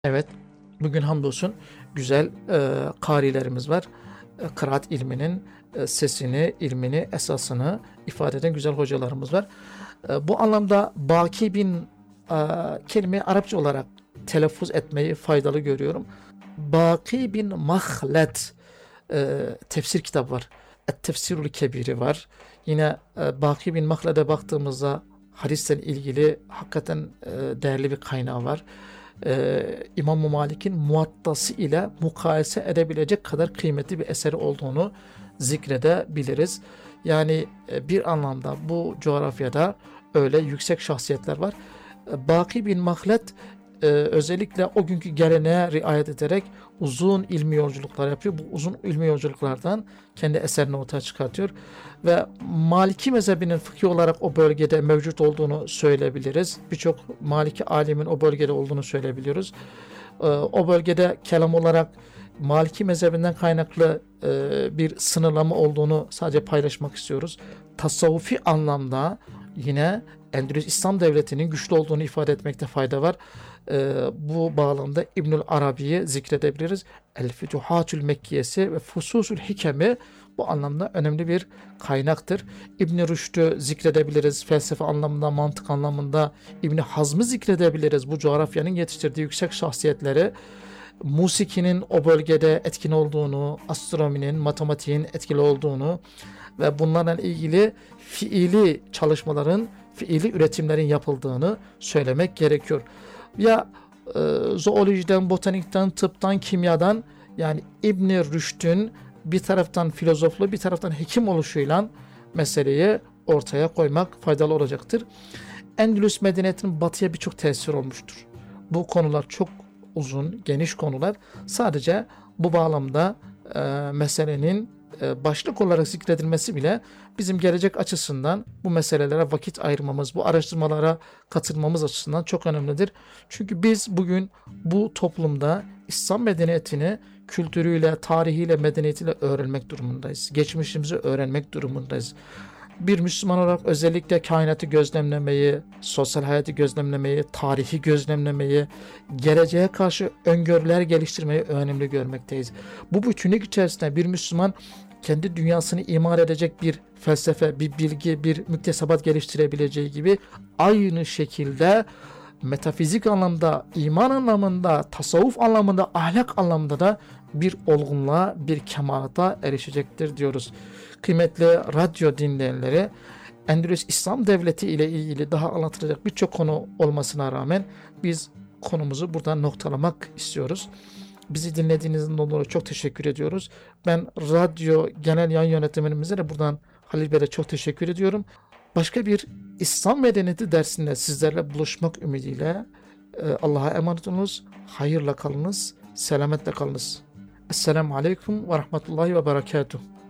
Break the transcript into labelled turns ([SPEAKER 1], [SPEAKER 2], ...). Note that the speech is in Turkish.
[SPEAKER 1] Evet, bugün hamdolsun güzel karilerimiz var. Kıraat ilminin sesini, ilmini, esasını ifade eden güzel hocalarımız var. Bu anlamda Baki bin kelimeyi Arapça olarak telaffuz etmeyi faydalı görüyorum. Baki bin Mahlet tefsir kitabı var. Et-Tefsirul Kebiri var. Yine Baki bin Mahled'e baktığımızda hadisle ilgili hakikaten değerli bir kaynağı var. İmam Malik'in Muvattası ile mukayese edebilecek kadar kıymetli bir eseri olduğunu zikredebiliriz. Yani bir anlamda bu coğrafyada öyle yüksek şahsiyetler var. Baki bin Mahlet özellikle o günkü geleneğe riayet ederek uzun ilmi yolculuklar yapıyor. Bu uzun ilmi yolculuklardan kendi eserini ortaya çıkartıyor. Ve Maliki mezhebinin fıkhi olarak o bölgede mevcut olduğunu söyleyebiliriz. Birçok Maliki alimin o bölgede olduğunu söyleyebiliyoruz. O bölgede kelam olarak Maliki mezhebinden kaynaklı bir sınırlama olduğunu sadece paylaşmak istiyoruz. Tasavvufi anlamda yine Endülüs İslam Devleti'nin güçlü olduğunu ifade etmekte fayda var. Bu bağlamda İbnül Arabi'yi zikredebiliriz. El-Fütuhatül Mekkiyesi ve Fususul Hikemi bu anlamda önemli bir kaynaktır. İbn-i Rüşd'ü zikredebiliriz. Felsefe anlamında, mantık anlamında İbn Hazm'ı zikredebiliriz. Bu coğrafyanın yetiştirdiği yüksek şahsiyetleri, musikinin o bölgede etkin olduğunu, astronominin, matematiğin etkili olduğunu ve bunlarla ilgili fiili çalışmaların, fiili üretimlerin yapıldığını söylemek gerekiyor. Ya zoolojiden, botanikten, tıptan, kimyadan, yani İbn-i Rüşd'ün bir taraftan filozoflu, bir taraftan hekim oluşuyla meseleyi ortaya koymak faydalı olacaktır. Endülüs medeniyetinin batıya birçok tesir olmuştur. Bu konular çok uzun, geniş konular. Sadece bu bağlamda meselenin başlık olarak zikredilmesi bile bizim gelecek açısından bu meselelere vakit ayırmamız, bu araştırmalara katılmamız açısından çok önemlidir. Çünkü biz bugün bu toplumda İslam medeniyetini kültürüyle, tarihiyle, medeniyetiyle öğrenmek durumundayız. Geçmişimizi öğrenmek durumundayız. Bir Müslüman olarak özellikle kainatı gözlemlemeyi, sosyal hayatı gözlemlemeyi, tarihi gözlemlemeyi, geleceğe karşı öngörüler geliştirmeyi önemli görmekteyiz. Bu bütünlük içerisinde bir Müslüman kendi dünyasını imar edecek bir felsefe, bir bilgi, bir müktesebat geliştirebileceği gibi aynı şekilde metafizik anlamda, iman anlamında, tasavvuf anlamında, ahlak anlamında da bir olgunluğa, bir kemalata erişecektir diyoruz. Kıymetli radyo dinleyenleri, Endülüs İslam Devleti ile ilgili daha anlatılacak birçok konu olmasına rağmen biz konumuzu buradan noktalamak istiyoruz. Bizi dinlediğinizden dolayı çok teşekkür ediyoruz. Ben radyo genel yayın yönetmenimize de buradan Halil Bey'e çok teşekkür ediyorum. Başka bir İslam medeniyeti dersinde sizlerle buluşmak ümidiyle Allah'a emanet olunuz. Hayırla kalınız, selametle kalınız. Esselamu Aleyküm ve Rahmetullahi ve Berekatuhu.